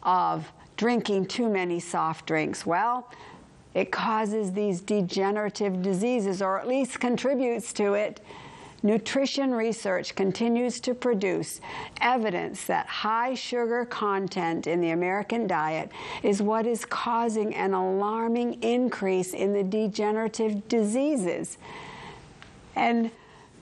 of drinking too many soft drinks? Well, it causes these degenerative diseases, or at least contributes to it. Nutrition research continues to produce evidence that high sugar content in the American diet is what is causing an alarming increase in the degenerative diseases. And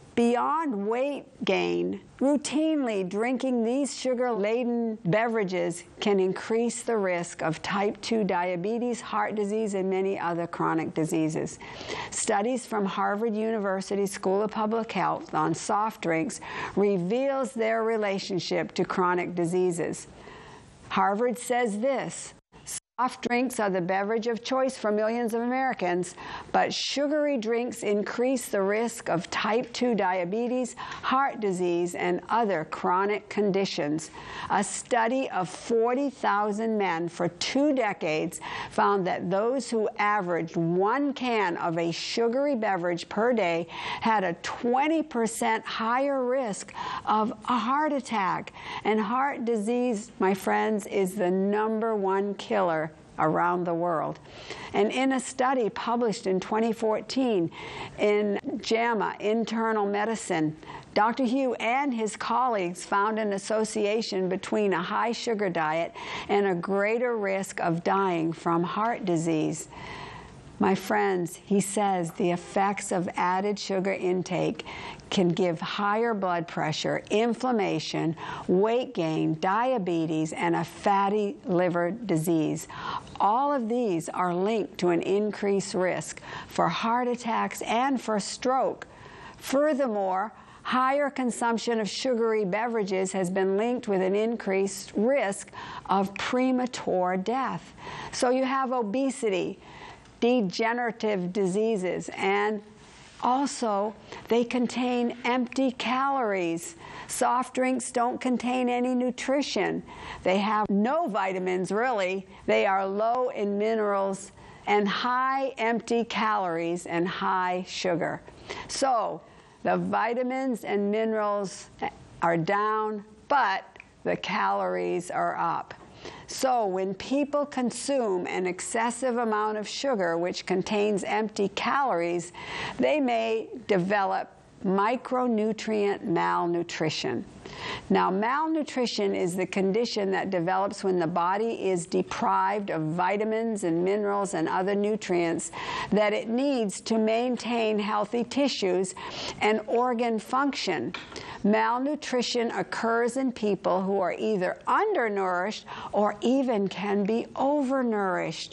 beyond weight gain, routinely drinking these sugar-laden beverages can increase the risk of type 2 diabetes, heart disease, and many other chronic diseases. Studies from Harvard University School of Public Health on soft drinks reveals their relationship to chronic diseases. Harvard says this: soft drinks are the beverage of choice for millions of Americans, but sugary drinks increase the risk of type 2 diabetes, heart disease, and other chronic conditions. A study of 40,000 men for 2 decades found that those who averaged 1 can of a sugary beverage per day had a 20% higher risk of a heart attack. And heart disease, my friends, is the #1 killer around the world. And in a study published in 2014 in JAMA Internal Medicine, Dr. Hu and his colleagues found an association between a high sugar diet and a greater risk of dying from heart disease. My friends, he says the effects of added sugar intake can give higher blood pressure, inflammation, weight gain, diabetes, and a fatty liver disease. All of these are linked to an increased risk for heart attacks and for stroke. Furthermore, higher consumption of sugary beverages has been linked with an increased risk of premature death. So you have obesity, degenerative diseases, and also they contain empty calories. Soft drinks don't contain any nutrition. They have no vitamins, really. They are low in minerals and high empty calories and high sugar. So the vitamins and minerals are down, but the calories are up. So when people consume an excessive amount of sugar, which contains empty calories, they may develop micronutrient malnutrition. Now, malnutrition is the condition that develops when the body is deprived of vitamins and minerals and other nutrients that it needs to maintain healthy tissues and organ function. Malnutrition occurs in people who are either undernourished or even can be overnourished.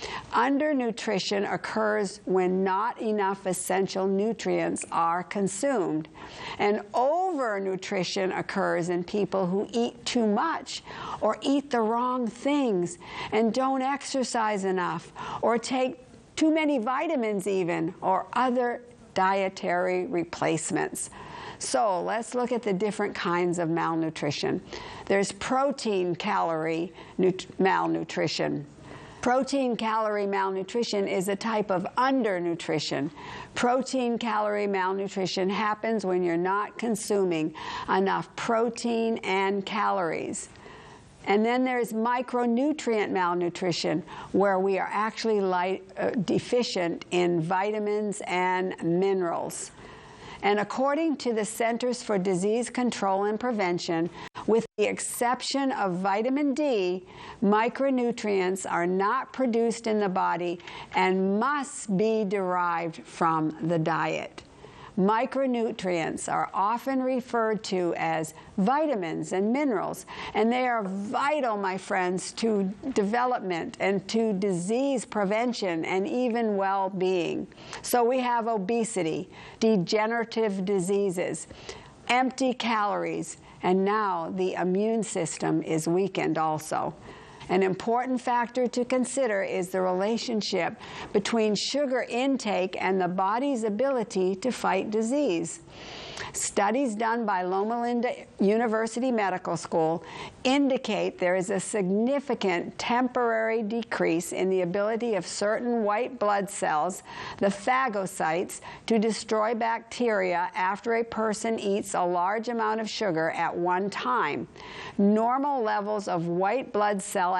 Undernutrition occurs when not enough essential nutrients are consumed. And overnutrition occurs in people who eat too much or eat the wrong things and don't exercise enough or take too many vitamins even or other dietary replacements. So let's look at the different kinds of malnutrition. There's protein calorie malnutrition. Protein calorie malnutrition is a type of undernutrition. Protein calorie malnutrition happens when you're not consuming enough protein and calories. And then there's micronutrient malnutrition, where we are actually deficient in vitamins and minerals. And according to the Centers for Disease Control and Prevention, with the exception of vitamin D, micronutrients are not produced in the body and must be derived from the diet. Micronutrients are often referred to as vitamins and minerals, and they are vital, my friends, to development and to disease prevention and even well-being. So we have obesity, degenerative diseases, empty calories, and now the immune system is weakened also. An important factor to consider is the relationship between sugar intake and the body's ability to fight disease. Studies done by Loma Linda University Medical School indicate there is a significant temporary decrease in the ability of certain white blood cells, the phagocytes, to destroy bacteria after a person eats a large amount of sugar at one time. Normal levels of white blood cell